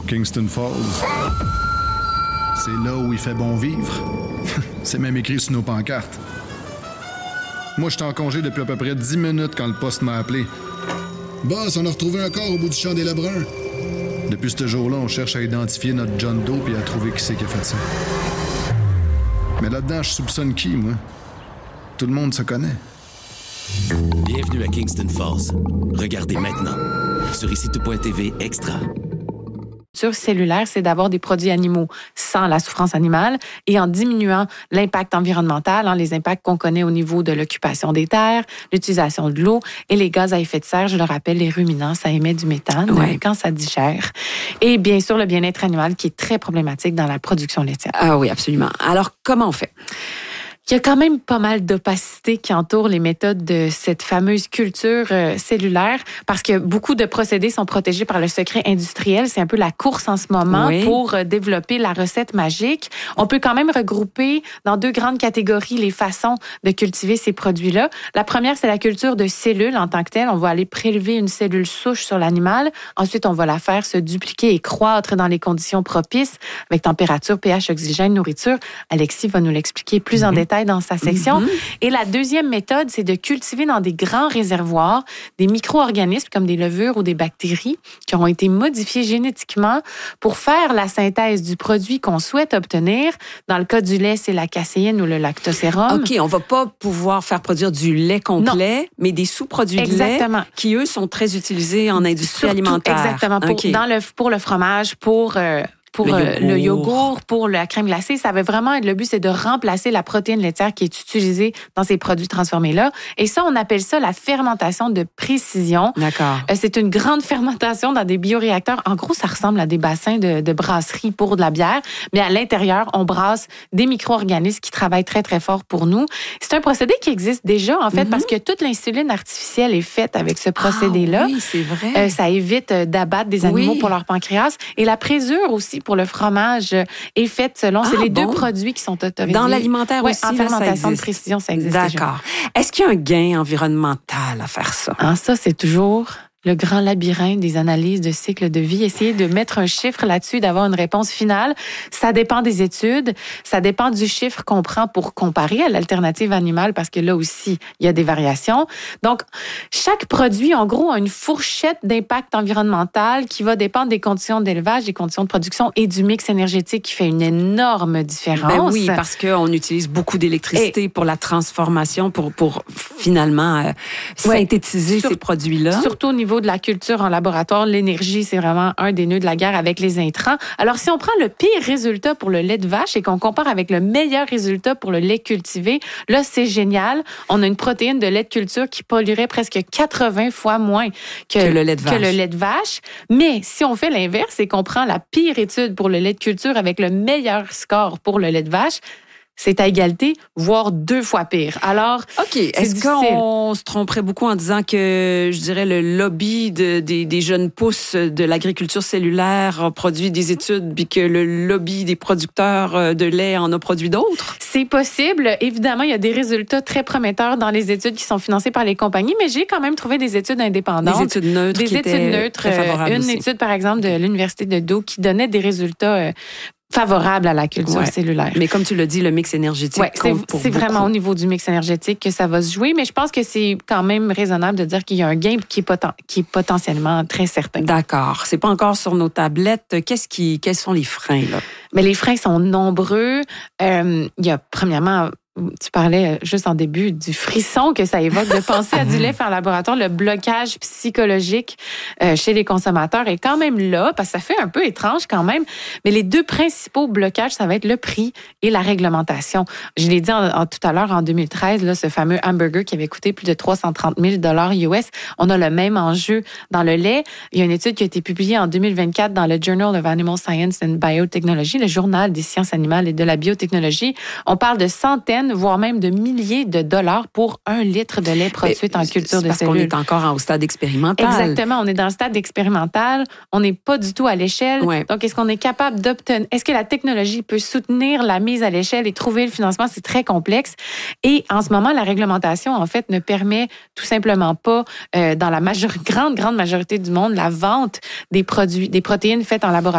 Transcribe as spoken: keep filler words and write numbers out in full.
Kingston Falls. C'est là où il fait bon vivre. C'est même écrit sur nos pancartes. Moi, j'étais en congé depuis à peu près dix minutes quand le poste m'a appelé. Boss, on a retrouvé un corps au bout du champ des Lebrun. Depuis ce jour-là, on cherche à identifier notre John Doe et à trouver qui c'est qui a fait ça. Mais là-dedans, je soupçonne qui, moi? Tout le monde se connaît. Bienvenue à Kingston Falls. Regardez maintenant sur ici tout point t v Extra. Cellulaire, c'est d'avoir des produits animaux sans la souffrance animale et en diminuant l'impact environnemental, hein, les impacts qu'on connaît au niveau de l'occupation des terres, l'utilisation de l'eau et les gaz à effet de serre. Je le rappelle, les ruminants, ça émet du méthane ouais. quand ça digère. Et bien sûr, le bien-être animal qui est très problématique dans la production laitière. Ah oui, absolument. Alors, comment on fait? Il y a quand même pas mal d'opacité qui entoure les méthodes de cette fameuse culture euh, cellulaire parce que beaucoup de procédés sont protégés par le secret industriel. C'est un peu la course en ce moment oui. pour euh, développer la recette magique. On peut quand même regrouper dans deux grandes catégories les façons de cultiver ces produits-là. La première, c'est la culture de cellules en tant que telle. On va aller prélever une cellule souche sur l'animal. Ensuite, on va la faire se dupliquer et croître dans les conditions propices avec température, pH, oxygène, nourriture. Alexis va nous l'expliquer plus mm-hmm. en détail dans sa section. Mm-hmm. Et la deuxième méthode, c'est de cultiver dans des grands réservoirs des micro-organismes comme des levures ou des bactéries qui ont été modifiés génétiquement pour faire la synthèse du produit qu'on souhaite obtenir. Dans le cas du lait, c'est la caséine ou le lactosérum. OK, on va pas pouvoir faire produire du lait complet, non. mais des sous-produits exactement. de lait qui, eux, sont très utilisés en industrie Surtout, alimentaire. Exactement. Pour, okay. dans le, pour le fromage, pour... Euh, Pour le yogourt. le yogourt, pour la crème glacée, ça va vraiment être le but, c'est de remplacer la protéine laitière qui est utilisée dans ces produits transformés-là. Et ça, on appelle ça la fermentation de précision. D'accord. Euh, c'est une grande fermentation dans des bioréacteurs. En gros, ça ressemble à des bassins de, de brasserie pour de la bière, mais à l'intérieur, on brasse des micro-organismes qui travaillent très, très fort pour nous. C'est un procédé qui existe déjà, en fait, mm-hmm. parce que toute l'insuline artificielle est faite avec ce procédé-là. Ah, oui, c'est vrai. Euh, ça évite d'abattre des animaux oui. pour leur pancréas. Et la présure aussi, pour le fromage est faite selon... Ah, c'est les bon. deux produits qui sont autorisés. Dans l'alimentaire ouais, aussi, en fermentation là, de précision, ça existe D'accord. déjà. Est-ce qu'il y a un gain environnemental à faire ça? Ah, ça, c'est toujours... le grand labyrinthe des analyses de cycle de vie, essayer de mettre un chiffre là-dessus, d'avoir une réponse finale. Ça dépend des études, ça dépend du chiffre qu'on prend pour comparer à l'alternative animale, parce que là aussi, il y a des variations. Donc, chaque produit, en gros, a une fourchette d'impact environnemental qui va dépendre des conditions d'élevage, des conditions de production et du mix énergétique qui fait une énorme différence. Ben oui, parce qu'on utilise beaucoup d'électricité et pour la transformation, pour, pour finalement euh, synthétiser ouais, sur, ces produits-là. Surtout au niveau de la culture en laboratoire, l'énergie, c'est vraiment un des nœuds de la guerre avec les intrants. Alors, si on prend le pire résultat pour le lait de vache et qu'on compare avec le meilleur résultat pour le lait cultivé, là, c'est génial. On a une protéine de lait de culture qui polluerait presque quatre-vingts fois moins que, que, le, lait de vache. que le lait de vache. Mais si on fait l'inverse et qu'on prend la pire étude pour le lait de culture avec le meilleur score pour le lait de vache, c'est à égalité, voire deux fois pire. Alors, OK. Est-ce difficile. qu'on se tromperait beaucoup en disant que, je dirais, le lobby de, des, des jeunes pousses de l'agriculture cellulaire a produit des études, puis que le lobby des producteurs de lait en a produit d'autres? C'est possible. Évidemment, il y a des résultats très prometteurs dans les études qui sont financées par les compagnies, mais j'ai quand même trouvé des études indépendantes. Des études neutres Des qui études étaient neutres. très favorables Une aussi. étude, par exemple, de l'Université de Dow qui donnait des résultats... Euh, favorable à la culture ouais. cellulaire. Mais comme tu l'as dit, le mix énergétique ouais, compte c'est, pour c'est beaucoup. vraiment au niveau du mix énergétique que ça va se jouer, mais je pense que c'est quand même raisonnable de dire qu'il y a un gain qui est, poten- qui est potentiellement très certain. D'accord. C'est pas encore sur nos tablettes. Qu'est-ce qui, quels sont les freins, là? Mais les freins sont nombreux. Euh, il y a, premièrement, tu parlais juste en début du frisson que ça évoque de penser à du lait fait en laboratoire. Le blocage psychologique euh, chez les consommateurs est quand même là, parce que ça fait un peu étrange quand même. Mais les deux principaux blocages, ça va être le prix et la réglementation. Je l'ai dit en, en, tout à l'heure, en deux mille treize, là, ce fameux hamburger qui avait coûté plus de trois cent trente mille dollars U S, on a le même enjeu dans le lait. Il y a une étude qui a été publiée en deux mille vingt-quatre dans le Journal of Animal Science and Biotechnology, le journal des sciences animales et de la biotechnologie. On parle de centaines, voire même de milliers de dollars pour un litre de lait produit en culture de parce cellules. Parce qu'on est encore au stade expérimental. Exactement, on est dans le stade expérimental. On n'est pas du tout à l'échelle. Ouais. Donc, est-ce qu'on est capable d'obtenir... Est-ce que la technologie peut soutenir la mise à l'échelle et trouver le financement? C'est très complexe. Et en ce moment, la réglementation, en fait, ne permet tout simplement pas, euh, dans la major... grande, grande majorité du monde, la vente des produits, des protéines faites en laboratoire.